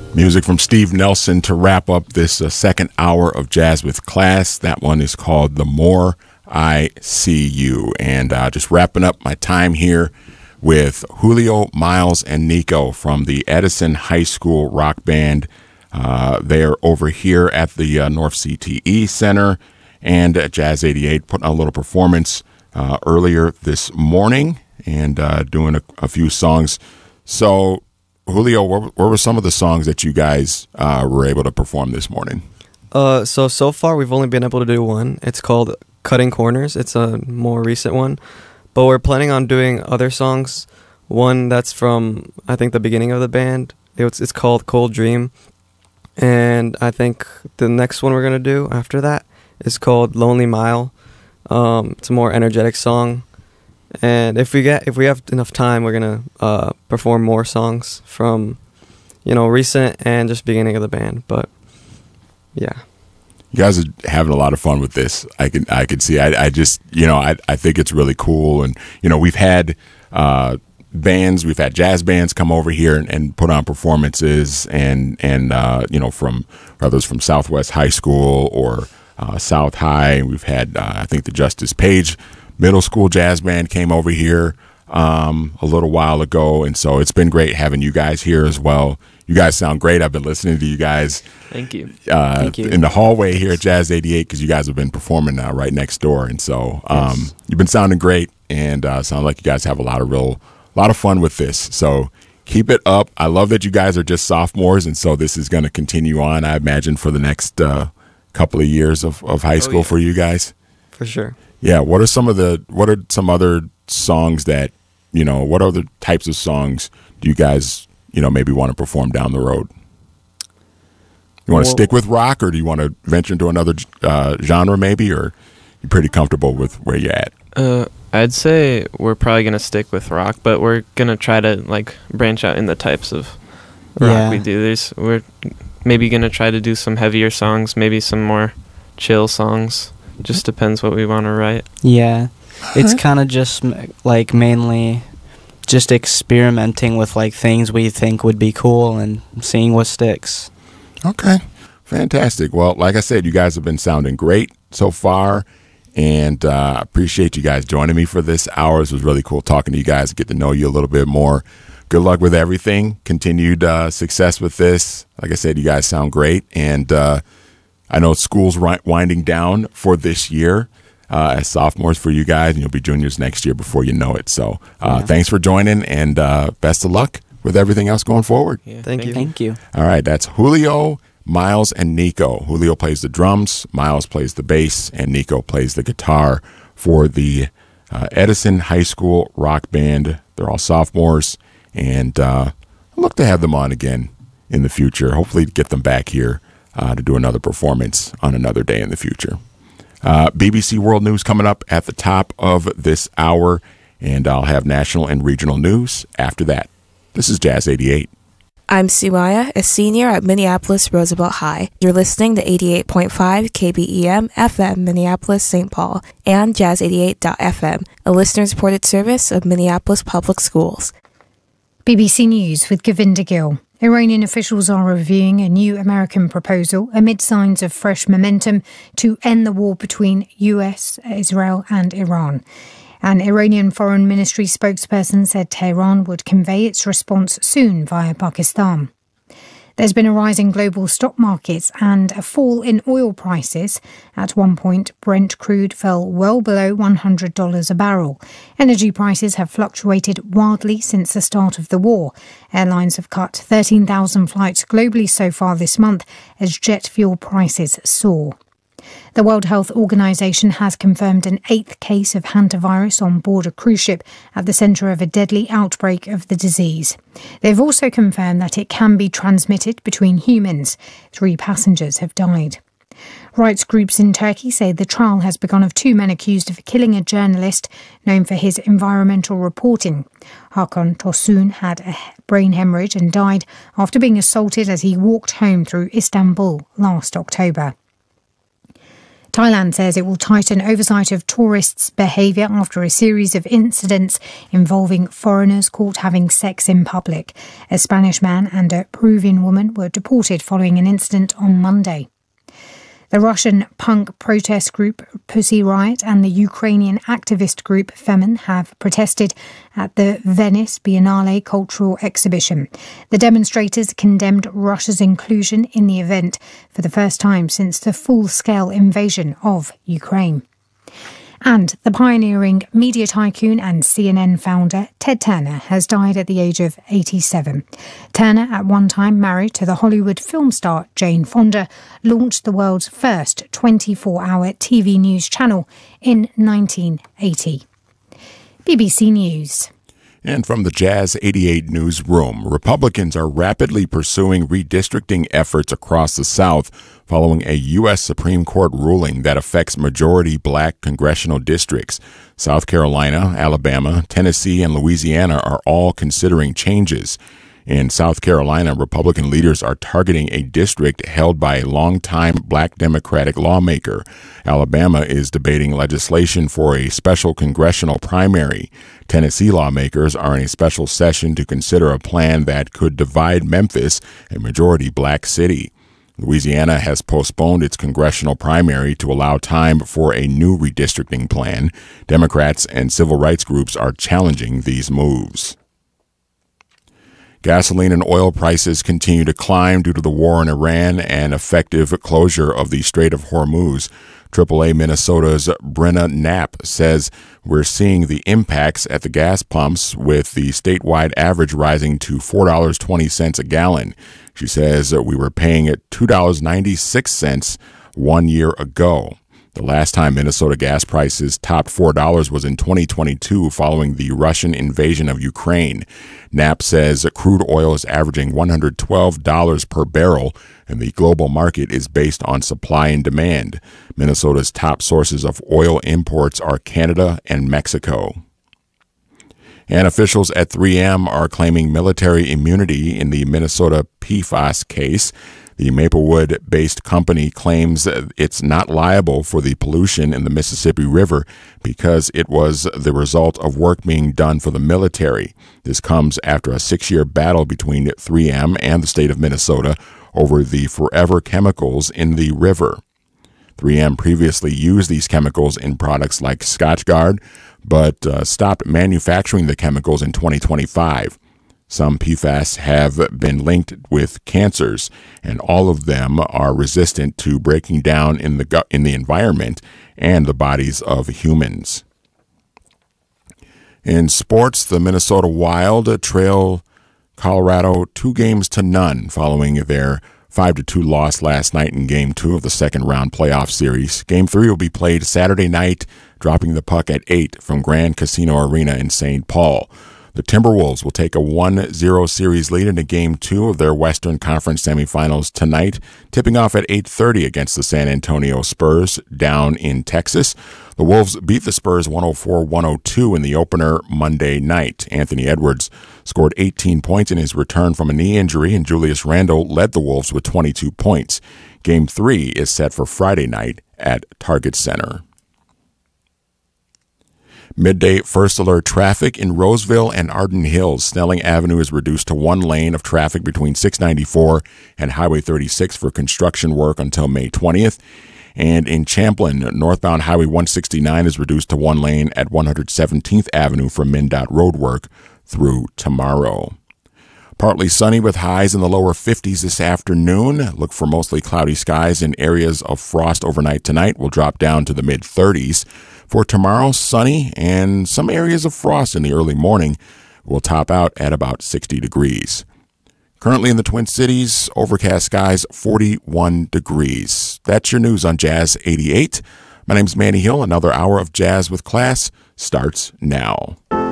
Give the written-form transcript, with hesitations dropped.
Music from Steve Nelson to wrap up this second hour of Jazz with Class. That one is called The More I See You. And just wrapping up my time here with Julio, Miles, and Nico from the Edison High School Rock Band. They're over here at the North CTE Center and at Jazz 88, putting on a little performance earlier this morning and doing a few songs. So, Julio, what were some of the songs that you guys were able to perform this morning? So far we've only been able to do one. It's called Cutting Corners. It's a more recent one. But we're planning on doing other songs. One that's from, I think, the beginning of the band. It's called Cold Dream. And I think the next one we're going to do after that is called Lonely Mile. It's a more energetic song. And if we have enough time, we're gonna perform more songs from, recent and just beginning of the band. But yeah, you guys are having a lot of fun with this. I can see. I just I think it's really cool. And we've had we've had jazz bands come over here and put on performances, and from whether it's from Southwest High School or South High. We've had I think the Justice Page Middle School Jazz Band came over here a little while ago, and so it's been great having you guys here as well. You guys sound great. I've been listening to you guys. Thank you. Thank you. In the hallway here at Jazz 88 because you guys have been performing right next door, and so Yes. You've been sounding great, and sound like you guys have a lot of fun with this. So keep it up. I love that you guys are just sophomores, and so this is going to continue on, I imagine, for the next couple of years of high school for you guys. For sure. Yeah, what are some other songs that, what other types of songs do you guys, maybe want to perform down the road? You want to stick with rock, or do you want to venture into another genre maybe, or you're pretty comfortable with where you're at? I'd say we're probably going to stick with rock, but we're going to try to branch out in the types of rock we do. We're maybe going to try to do some heavier songs, maybe some more chill songs. Just depends what we want to write. Yeah, it's kind of just mainly just experimenting with things we think would be cool and seeing what sticks. Okay, fantastic. Well, like I said, you guys have been sounding great so far, and I appreciate you guys joining me for this hour. This was really cool talking to you guys, get to know you a little bit more. Good luck with everything. Continued success with this. Like I said, you guys sound great, and I know school's winding down for this year as sophomores for you guys, and you'll be juniors next year before you know it. So thanks for joining, and best of luck with everything else going forward. Yeah, thank you. Thank you. All right, that's Julio, Miles, and Nico. Julio plays the drums, Miles plays the bass, and Nico plays the guitar for the Edison High School Rock Band. They're all sophomores, and I look to have them on again in the future. Hopefully get them back here to do another performance on another day in the future. BBC World News coming up at the top of this hour, and I'll have national and regional news after that. This is Jazz 88. I'm Sumaya, a senior at Minneapolis Roosevelt High. You're listening to 88.5 KBEM FM Minneapolis St. Paul and Jazz88.fm, a listener-supported service of Minneapolis Public Schools. BBC News with Govinda Gill. Iranian officials are reviewing a new American proposal amid signs of fresh momentum to end the war between US, Israel and Iran. An Iranian Foreign Ministry spokesperson said Tehran would convey its response soon via Pakistan. There's been a rise in global stock markets and a fall in oil prices. At one point, Brent crude fell well below $100 a barrel. Energy prices have fluctuated wildly since the start of the war. Airlines have cut 13,000 flights globally so far this month as jet fuel prices soar. The World Health Organization has confirmed an 8th case of hantavirus on board a cruise ship at the centre of a deadly outbreak of the disease. They've also confirmed that it can be transmitted between humans. 3 passengers have died. Rights groups in Turkey say the trial has begun of 2 men accused of killing a journalist known for his environmental reporting. Hakan Tosun had a brain hemorrhage and died after being assaulted as he walked home through Istanbul last October. Thailand says it will tighten oversight of tourists' behaviour after a series of incidents involving foreigners caught having sex in public. A Spanish man and a Peruvian woman were deported following an incident on Monday. The Russian punk protest group Pussy Riot and the Ukrainian activist group Femen have protested at the Venice Biennale cultural exhibition. The demonstrators condemned Russia's inclusion in the event for the first time since the full-scale invasion of Ukraine. And the pioneering media tycoon and CNN founder Ted Turner has died at the age of 87. Turner, at one time married to the Hollywood film star Jane Fonda, launched the world's first 24-hour TV news channel in 1980. BBC News. And from the Jazz 88 newsroom, Republicans are rapidly pursuing redistricting efforts across the South following a U.S. Supreme Court ruling that affects majority black congressional districts. South Carolina, Alabama, Tennessee, and Louisiana are all considering changes. In South Carolina, Republican leaders are targeting a district held by a longtime black Democratic lawmaker. Alabama is debating legislation for a special congressional primary. Tennessee lawmakers are in a special session to consider a plan that could divide Memphis, a majority black city. Louisiana has postponed its congressional primary to allow time for a new redistricting plan. Democrats and civil rights groups are challenging these moves. Gasoline and oil prices continue to climb due to the war in Iran and effective closure of the Strait of Hormuz. AAA Minnesota's Brenna Knapp says we're seeing the impacts at the gas pumps, with the statewide average rising to $4.20 a gallon. She says we were paying at $2.96 1 year ago. The last time Minnesota gas prices topped $4 was in 2022 following the Russian invasion of Ukraine. Knapp says crude oil is averaging $112 per barrel, and the global market is based on supply and demand. Minnesota's top sources of oil imports are Canada and Mexico. And officials at 3M are claiming military immunity in the Minnesota PFAS case. The Maplewood-based company claims it's not liable for the pollution in the Mississippi River because it was the result of work being done for the military. This comes after a 6-year battle between 3M and the state of Minnesota over the forever chemicals in the river. 3M previously used these chemicals in products like Scotchgard, but stopped manufacturing the chemicals in 2025. Some PFAS have been linked with cancers, and all of them are resistant to breaking down in the environment and the bodies of humans. In sports, the Minnesota Wild trail Colorado 2-0 following their 5-2 loss last night in Game 2 of the second-round playoff series. Game 3 will be played Saturday night, dropping the puck at 8 from Grand Casino Arena in St. Paul. The Timberwolves will take a 1-0 series lead into Game 2 of their Western Conference semifinals tonight, tipping off at 8:30 against the San Antonio Spurs down in Texas. The Wolves beat the Spurs 104-102 in the opener Monday night. Anthony Edwards scored 18 points in his return from a knee injury, and Julius Randle led the Wolves with 22 points. Game 3 is set for Friday night at Target Center. Midday first alert traffic in Roseville and Arden Hills. Snelling Avenue is reduced to one lane of traffic between 694 and Highway 36 for construction work until May 20th. And in Champlin, northbound Highway 169 is reduced to one lane at 117th Avenue for MnDOT road work through tomorrow. Partly sunny with highs in the lower 50s this afternoon. Look for mostly cloudy skies and areas of frost overnight tonight. Will drop down to the mid-30s. For tomorrow, sunny and some areas of frost in the early morning. Will top out at about 60 degrees. Currently in the Twin Cities, overcast skies, 41 degrees. That's your news on Jazz 88. My name's Manny Hill. Another hour of Jazz with Class starts now.